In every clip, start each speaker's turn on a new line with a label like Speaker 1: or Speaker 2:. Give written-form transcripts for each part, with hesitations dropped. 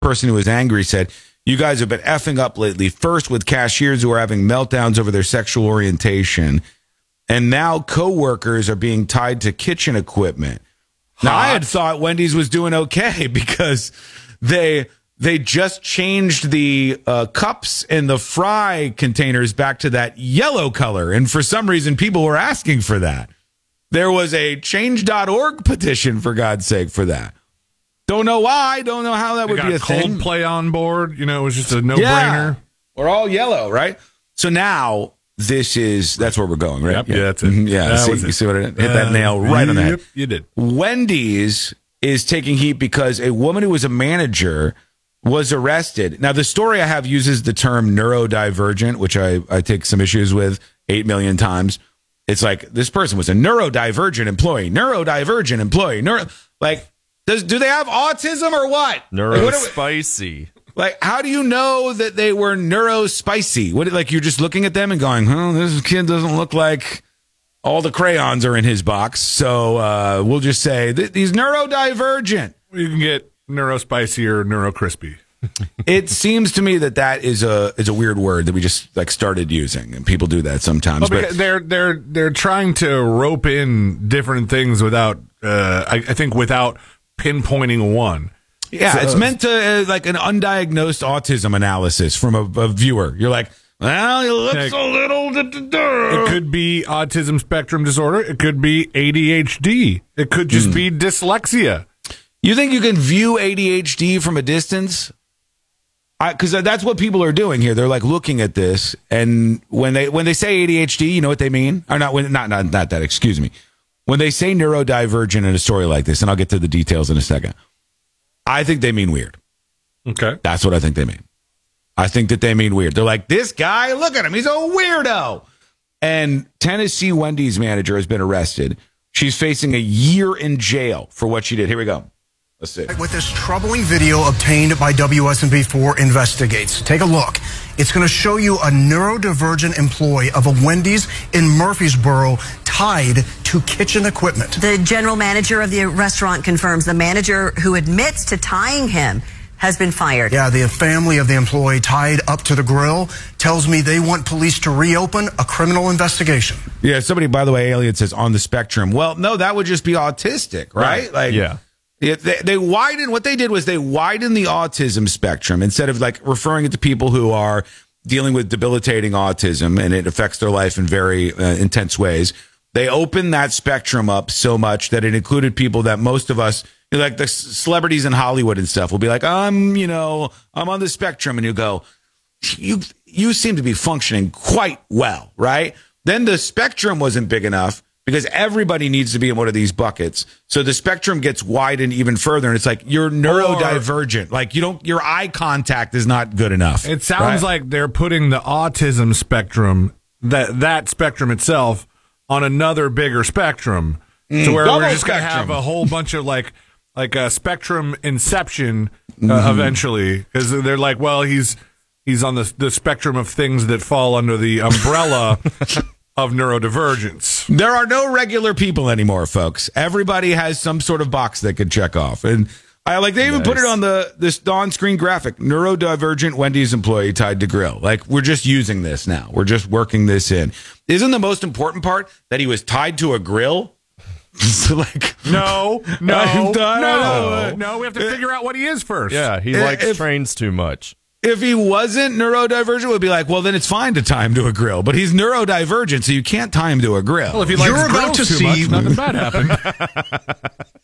Speaker 1: person who was angry said, "You guys have been effing up lately. First with cashiers who are having meltdowns over their sexual orientation, and now coworkers are being tied to kitchen equipment." Now, I had thought Wendy's was doing okay because they just changed the cups and the fry containers back to that yellow color. And for some reason, people were asking for that. There was a change.org petition, for God's sake, for that. Don't know why. Don't know how that would be a thing.
Speaker 2: Coldplay on board. You know, it was just a no-brainer.
Speaker 1: We're all yellow, right? So now that's where we're going, right?
Speaker 2: Yep, yeah, that's it.
Speaker 1: Yeah, you see what I did? Hit that nail right on the head.
Speaker 2: Yep, you did.
Speaker 1: Wendy's is taking heat because a woman who was a manager was arrested. Now, the story I have uses the term neurodivergent, which I take some issues with 8 million times. It's like, this person was a neurodivergent employee. Do they have autism or what?
Speaker 3: Neurospicy.
Speaker 1: Like, how do you know that they were neurospicy? Like, you're just looking at them and going, this kid doesn't look like all the crayons are in his box. So we'll just say he's neurodivergent.
Speaker 2: You can get neurospicy or neurocrispy.
Speaker 1: It seems to me that is a weird word that we just like started using, and people do that sometimes.
Speaker 2: Well, but they're trying to rope in different things without, I think, without pinpointing one.
Speaker 1: Yeah, it's meant to like an undiagnosed autism analysis from a viewer. You're like, well, he looks a little.
Speaker 2: It could be autism spectrum disorder. It could be ADHD. It could just be dyslexia.
Speaker 1: You think you can view ADHD from a distance? Because that's what people are doing here. They're like looking at this, and when they say ADHD, you know what they mean? Or not that. Excuse me. When they say neurodivergent in a story like this, and I'll get to the details in a second, I think they mean weird.
Speaker 2: Okay,
Speaker 1: that's what I think they mean. I think that they mean weird. They're like, this guy, look at him, he's a weirdo. And Tennessee Wendy's manager has been arrested. She's facing a year in jail for what she did. Here we go. Let's see.
Speaker 4: With this troubling video obtained by WSMV4 Investigates. Take a look. It's going to show you a neurodivergent employee of a Wendy's in Murfreesboro tied to kitchen equipment.
Speaker 5: The general manager of the restaurant confirms the manager who admits to tying him has been fired.
Speaker 4: Yeah, the family of the employee tied up to the grill tells me they want police to reopen a criminal investigation.
Speaker 1: Yeah, somebody, by the way, Alien says on the spectrum. Well, no, that would just be autistic, right? Like,
Speaker 2: yeah.
Speaker 1: They widened, what they did was they widened the autism spectrum instead of like referring it to people who are dealing with debilitating autism and it affects their life in very intense ways. They opened that spectrum up so much that it included people that most of us, like the celebrities in Hollywood and stuff, will be like, I'm on the spectrum. And you go, you seem to be functioning quite well, right? Then the spectrum wasn't big enough because everybody needs to be in one of these buckets. So the spectrum gets widened even further. And it's like, you're neurodivergent. Like your eye contact is not good enough.
Speaker 2: It sounds like they're putting the autism spectrum, that spectrum itself, on another bigger spectrum. So where we're just going to have a whole bunch of like a spectrum inception eventually. Because they're like, well, he's on the spectrum of things that fall under the umbrella of neurodivergence.
Speaker 1: There are no regular people anymore, folks. Everybody has some sort of box they could check off. And they even put it on this on-screen graphic. Neurodivergent Wendy's employee tied to grill. Like, we're just using this now. We're just working this in. Isn't the most important part that he was tied to a grill? Like,
Speaker 2: no. We have to figure out what he is first.
Speaker 3: Yeah, he likes trains too much.
Speaker 1: If he wasn't neurodivergent, we'd be like, well, then it's fine to tie him to a grill. But he's neurodivergent, so you can't tie him to a grill.
Speaker 2: Well, if he likes grills too much, nothing bad happened.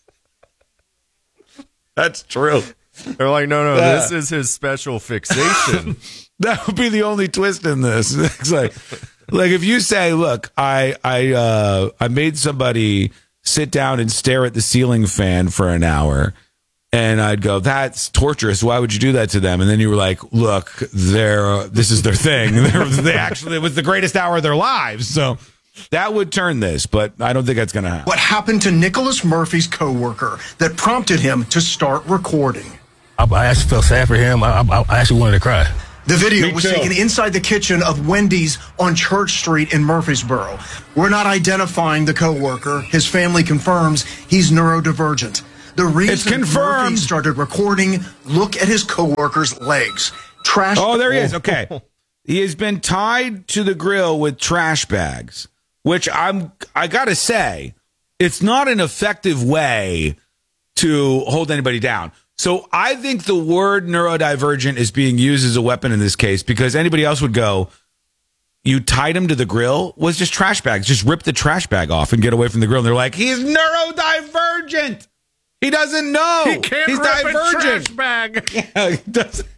Speaker 1: That's true.
Speaker 3: They're like, no, this is his special fixation.
Speaker 1: That would be the only twist in this. It's like if you say, look, I made somebody sit down and stare at the ceiling fan for an hour. And I'd go, that's torturous. Why would you do that to them? And then you were like, look, this is their thing. It was the greatest hour of their lives. So that would turn this, but I don't think that's going to happen.
Speaker 4: What happened to Nicholas Murphy's coworker that prompted him to start recording?
Speaker 6: I actually felt sad for him. I actually wanted to cry.
Speaker 4: The video was taken inside the kitchen of Wendy's on Church Street in Murfreesboro. We're not identifying the coworker. His family confirms he's neurodivergent. The reason
Speaker 1: It's confirmed.
Speaker 4: Murphy started recording, look at his coworker's legs. Trash.
Speaker 1: Oh, there he is. Okay. He has been tied to the grill with trash bags, which I got to say, it's not an effective way to hold anybody down. So I think the word neurodivergent is being used as a weapon in this case because anybody else would go, you tied him to the grill? Was just trash bags. Just rip the trash bag off and get away from the grill. And they're like, he's neurodivergent. He doesn't know.
Speaker 2: He can't
Speaker 1: he's
Speaker 2: rip
Speaker 1: divergent.
Speaker 2: a trash bag.
Speaker 1: Yeah, he doesn't.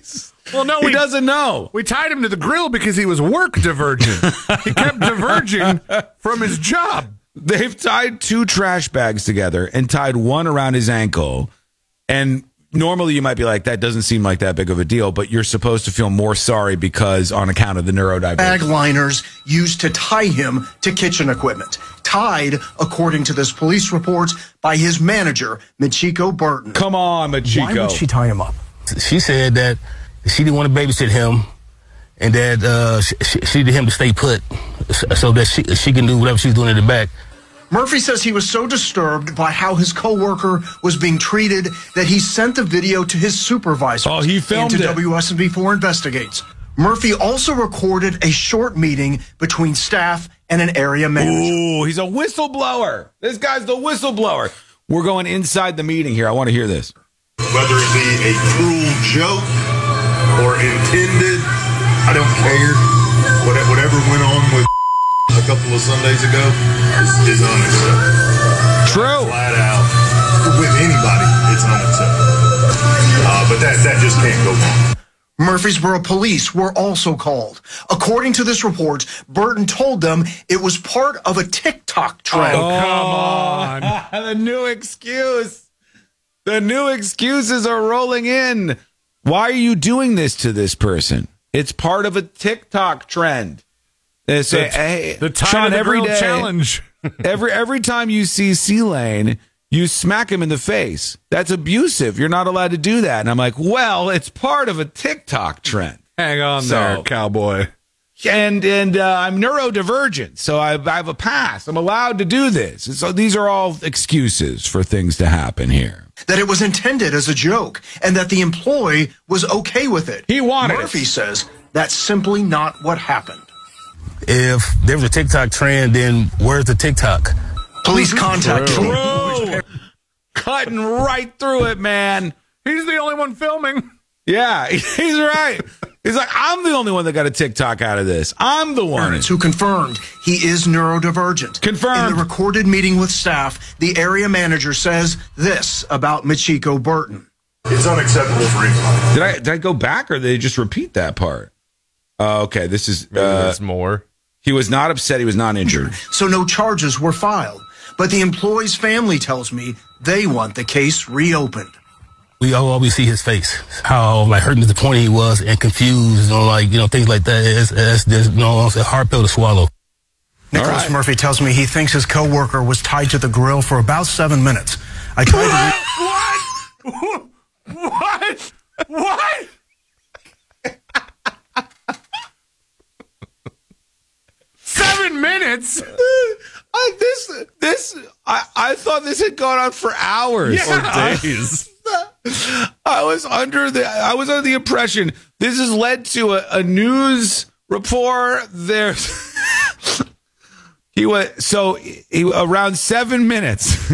Speaker 2: He
Speaker 1: doesn't know.
Speaker 2: We tied him to the grill because he was work divergent. He kept diverging from his job.
Speaker 1: They've tied 2 trash bags together and tied one around his ankle. And normally you might be like, that doesn't seem like that big of a deal, but you're supposed to feel more sorry because on account of the neurodivergence.
Speaker 4: Bag liners used to tie him to kitchen equipment. Tied, according to this police report, by his manager, Michiko Burton.
Speaker 1: Come on, Michiko.
Speaker 4: Why would she tie him up?
Speaker 6: She said that she didn't want to babysit him and that she needed him to stay put so that she can do whatever she's doing in the back.
Speaker 4: Murphy says he was so disturbed by how his coworker was being treated that he sent the video to his supervisor.
Speaker 1: Oh, he filmed
Speaker 4: and to
Speaker 1: it.
Speaker 4: WSNV4 investigates. Murphy also recorded a short meeting between staff and an area manager.
Speaker 1: Ooh, he's a whistleblower. This guy's the whistleblower. We're going inside the meeting here. I want to hear this.
Speaker 7: Whether it be a cruel joke or intended, I don't care. Whatever went on with a couple of Sundays ago is unacceptable.
Speaker 1: True.
Speaker 7: Flat out. With anybody, it's unacceptable. But that just can't go on.
Speaker 4: Murfreesboro police were also called. According to this report, Burton told them it was part of a TikTok trend.
Speaker 2: Oh, come on.
Speaker 1: The new excuse. The new excuses are rolling in. Why are you doing this to this person? It's part of a TikTok trend. They say, hey,
Speaker 2: The tie
Speaker 1: Sean,
Speaker 2: to the
Speaker 1: every
Speaker 2: grill
Speaker 1: day,
Speaker 2: challenge.
Speaker 1: every time you see C-Lane, you smack him in the face. That's abusive. You're not allowed to do that. And I'm like, well, it's part of a TikTok trend.
Speaker 2: Hang on there, cowboy.
Speaker 1: And I'm neurodivergent, so I have a pass. I'm allowed to do this. And so these are all excuses for things to happen here.
Speaker 4: That it was intended as a joke and that the employee was okay with it.
Speaker 1: He wanted
Speaker 4: Murphy
Speaker 1: it.
Speaker 4: says that's simply not what happened.
Speaker 6: If there was a TikTok trend, then where's the TikTok?
Speaker 4: Police contacted him.
Speaker 1: Bro, cutting right through it, man.
Speaker 2: He's the only one filming.
Speaker 1: Yeah, he's right. He's like, I'm the only one that got a TikTok out of this. I'm the one.
Speaker 4: Who confirmed he is neurodivergent.
Speaker 1: Confirmed.
Speaker 4: In the recorded meeting with staff, the area manager says this about Michiko Burton.
Speaker 7: It's unacceptable for anybody.
Speaker 1: Did I go back or did they just repeat that part? Okay, this is...
Speaker 3: There's more.
Speaker 1: He was not upset. He was not injured.
Speaker 4: So no charges were filed. But the employee's family tells me they want the case reopened.
Speaker 6: We always see his face, how hurt and disappointed he was and confused, things like that. It's just, it's a hard pill to swallow.
Speaker 4: Nicholas
Speaker 1: right.
Speaker 4: Murphy tells me he thinks his coworker was tied to the grill for about 7 minutes. I tried
Speaker 2: What? What? 7 minutes?
Speaker 1: I thought this had gone on for hours
Speaker 2: Yeah.
Speaker 1: or days. I was under the impression this has led to a news report. He around 7 minutes.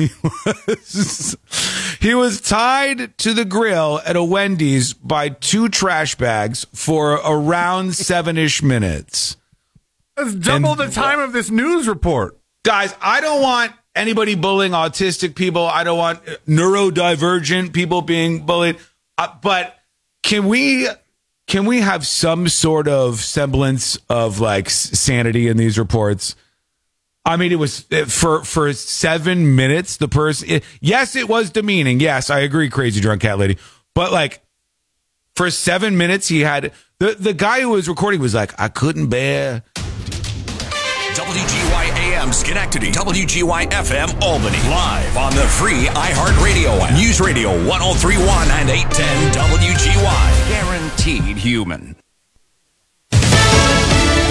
Speaker 1: He was tied to the grill at a Wendy's by 2 trash bags for around 7-ish minutes.
Speaker 2: That's double the time of this news report.
Speaker 1: Guys, I don't want anybody bullying autistic people. I don't want neurodivergent people being bullied. But can we have some sort of semblance of like sanity in these reports? I mean, it was for 7 minutes. The person, yes, it was demeaning. Yes, I agree, crazy drunk cat lady. But like for 7 minutes, he had the guy who was recording was like, I couldn't bear.
Speaker 8: WGY AM Schenectady, WGY FM Albany, live on the free iHeartRadio app. News Radio 103.1 and 810 WGY. Guaranteed human.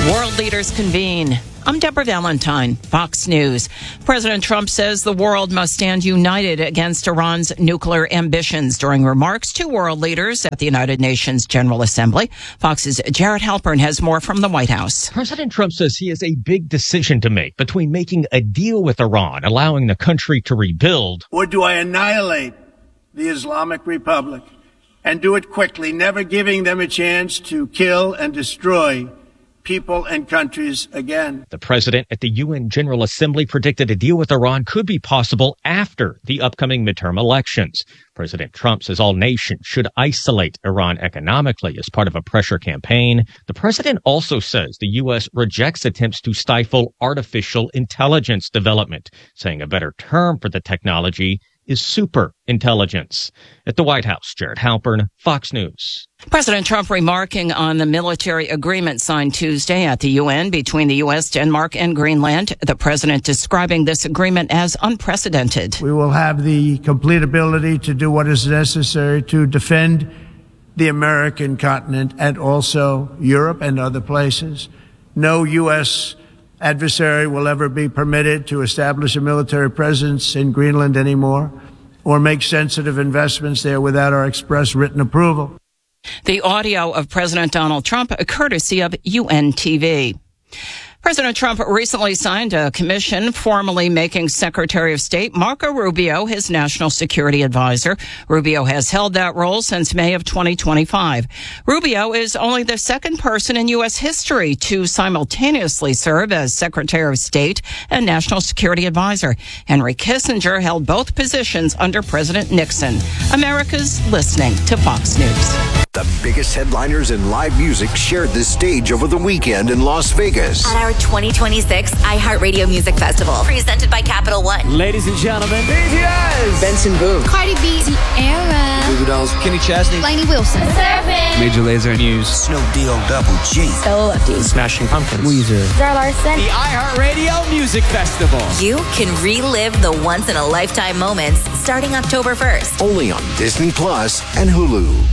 Speaker 9: World leaders convene. I'm Deborah Valentine, Fox News. President Trump says the world must stand united against Iran's nuclear ambitions during remarks to world leaders at the United Nations General Assembly. Fox's Jared Halpern has more from the White House.
Speaker 10: President Trump says he has a big decision to make between making a deal with Iran, allowing the country to rebuild,
Speaker 11: or do I annihilate the Islamic Republic and do it quickly, never giving them a chance to kill and destroy people and countries again.
Speaker 10: The president at the UN General Assembly predicted a deal with Iran could be possible after the upcoming midterm elections. President Trump says all nations should isolate Iran economically as part of a pressure campaign. The president also says the U.S. rejects attempts to stifle artificial intelligence development, saying a better term for the technology is super intelligence. At the White House, Jared Halpern, Fox News.
Speaker 9: President Trump remarking on the military agreement signed Tuesday at the UN between the U.S., Denmark, and Greenland. The president describing this agreement as unprecedented.
Speaker 11: We will have the complete ability to do what is necessary to defend the American continent and also Europe and other places. No U.S. adversary will ever be permitted to establish a military presence in Greenland anymore or make sensitive investments there without our express written approval.
Speaker 9: The audio of President Donald Trump, a courtesy of UN TV. President Trump recently signed a commission formally making Secretary of State Marco Rubio his national security advisor. Rubio has held that role since May of 2025. Rubio is only the second person in U.S. history to simultaneously serve as Secretary of State and National Security Advisor. Henry Kissinger held both positions under President Nixon. America's listening to Fox News.
Speaker 8: The biggest headliners in live music shared this stage over the weekend in Las Vegas.
Speaker 12: At our 2026 iHeartRadio Music Festival, presented by Capital One.
Speaker 13: Ladies and gentlemen, BTS, Benson Boone,
Speaker 14: Cardi B, Sierra,
Speaker 13: Goo Goo Dolls, Kenny Chesney,
Speaker 14: Lainey Wilson, Surfing,
Speaker 13: Major Lazer, Muse,
Speaker 8: Snoop D.O. Double G,
Speaker 14: Stella Lefty,
Speaker 13: Smashing Pumpkins,
Speaker 14: Weezer, Zara Larson.
Speaker 13: The iHeartRadio Music Festival.
Speaker 12: You can relive the once-in-a-lifetime moments starting October 1st.
Speaker 8: Only on Disney Plus and Hulu.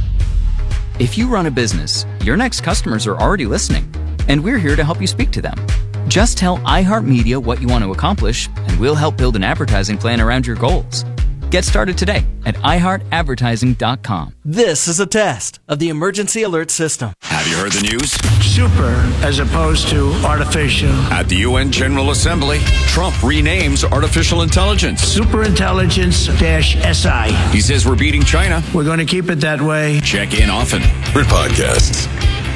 Speaker 15: If you run a business, your next customers are already listening, and we're here to help you speak to them. Just tell iHeartMedia what you want to accomplish, and we'll help build an advertising plan around your goals. Get started today at iHeartAdvertising.com.
Speaker 16: This is a test of the emergency alert system.
Speaker 8: Have you heard the news?
Speaker 11: Super as opposed to artificial.
Speaker 8: At the UN General Assembly, Trump renames artificial intelligence
Speaker 11: Superintelligence-SI.
Speaker 8: He says we're beating China.
Speaker 11: We're going to keep it that way.
Speaker 8: Check in often for podcasts.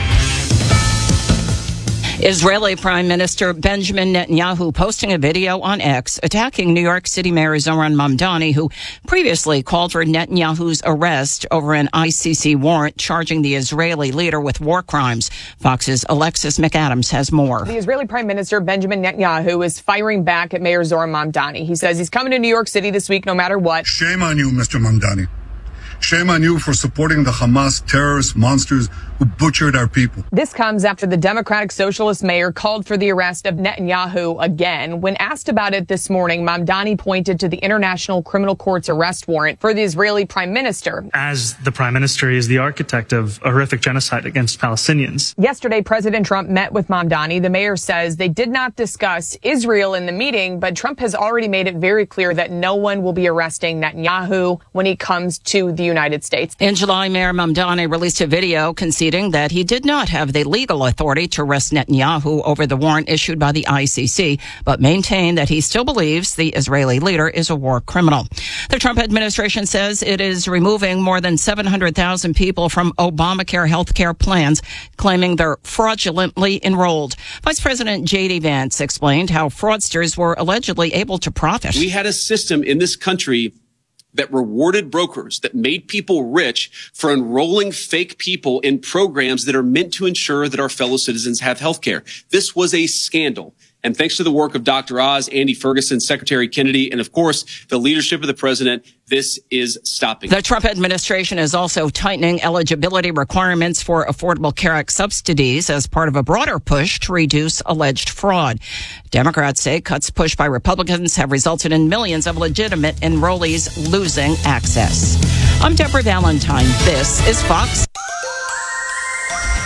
Speaker 9: Israeli Prime Minister Benjamin Netanyahu posting a video on X attacking New York City Mayor Zohran Mamdani, who previously called for Netanyahu's arrest over an ICC warrant charging the Israeli leader with war crimes. Fox's Alexis McAdams has more.
Speaker 17: The Israeli Prime Minister Benjamin Netanyahu is firing back at Mayor Zohran Mamdani. He says he's coming to New York City this week no matter what.
Speaker 18: Shame on you, Mr. Mamdani. Shame on you for supporting the Hamas terrorist monsters who butchered our people.
Speaker 17: This comes after the Democratic Socialist mayor called for the arrest of Netanyahu again. When asked about it this morning, Mamdani pointed to the International Criminal Court's arrest warrant for the Israeli prime minister.
Speaker 19: As the prime minister, he is the architect of a horrific genocide against Palestinians.
Speaker 17: Yesterday, President Trump met with Mamdani. The mayor says they did not discuss Israel in the meeting, but Trump has already made it very clear that no one will be arresting Netanyahu when he comes to the United States.
Speaker 9: In July, Mayor Mamdani released a video conceding that he did not have the legal authority to arrest Netanyahu over the warrant issued by the ICC, but maintained that he still believes the Israeli leader is a war criminal. The Trump administration says it is removing more than 700,000 people from Obamacare health care plans, claiming they're fraudulently enrolled. Vice President J.D. Vance explained how fraudsters were allegedly able to profit.
Speaker 20: We had a system in this country that rewarded brokers, that made people rich for enrolling fake people in programs that are meant to ensure that our fellow citizens have health care. This was a scandal. And thanks to the work of Dr. Oz, Andy Ferguson, Secretary Kennedy, and of course, the leadership of the president, this is stopping.
Speaker 9: The Trump administration is also tightening eligibility requirements for Affordable Care Act subsidies as part of a broader push to reduce alleged fraud. Democrats say cuts pushed by Republicans have resulted in millions of legitimate enrollees losing access. I'm Deborah Valentine. This is Fox.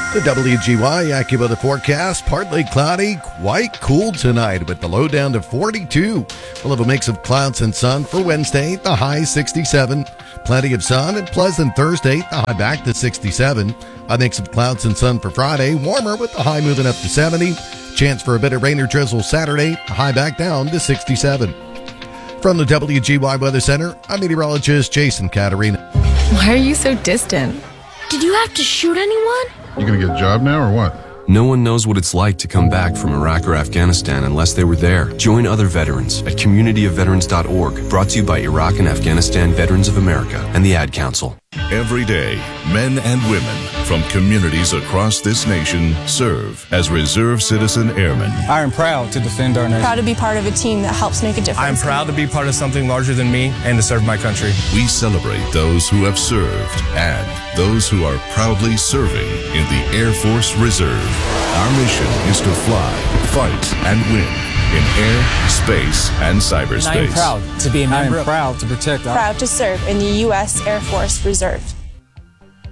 Speaker 21: The WGY AccuWeather forecast, partly cloudy, quite cool tonight with the low down to 42. We'll have a mix of clouds and sun for Wednesday, the high 67. Plenty of sun and pleasant Thursday, the high back to 67. A mix of clouds and sun for Friday, warmer with the high moving up to 70. Chance for a bit of rain or drizzle Saturday, the high back down to 67. From the WGY Weather Center, I'm meteorologist Jason Caterina.
Speaker 22: Why are you so distant?
Speaker 14: Did you have to shoot anyone?
Speaker 18: You gonna get a job now or what?
Speaker 23: No one knows what it's like to come back from Iraq or Afghanistan unless they were there. Join other veterans at communityofveterans.org, brought to you by Iraq and Afghanistan Veterans of America and the Ad Council.
Speaker 24: Every day, men and women from communities across this nation serve as Reserve Citizen Airmen.
Speaker 25: I am proud to defend our nation.
Speaker 26: Proud to be part of a team that helps make a difference.
Speaker 25: I am proud to be part of something larger than me and to serve my country.
Speaker 24: We celebrate those who have served and those who are proudly serving in the Air Force Reserve. Our mission is to fly, fight, and win in air, space, and cyberspace.
Speaker 25: And I am proud to be a member. I am proud to protect our...
Speaker 26: Proud to serve in the U.S. Air Force Reserve.